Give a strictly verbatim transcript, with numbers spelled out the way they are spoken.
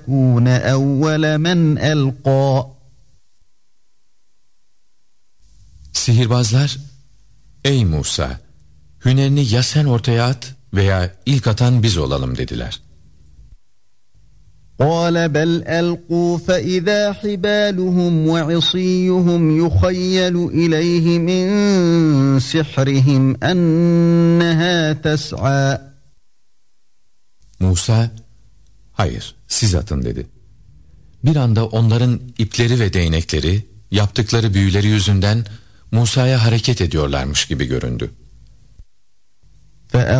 تَكُونَ أَوَّلَ مَنْ أَلْقَى. Sihirbazlar, ey Musa, hünerini ya sen ortaya at veya ilk atan biz olalım dediler. قَالَ بَلْ أَلْقُوا فَإِذَا حِبَالُهُمْ وَعِصِيُّهُمْ يُخَيَّلُ إِلَيْهِ مِنْ سِحْرِهِمْ أَنَّهَا تَسْعَى. Musa, hayır siz atın dedi. Bir anda onların ipleri ve değnekleri, yaptıkları büyüleri yüzünden Musa'ya hareket ediyorlarmış gibi göründü.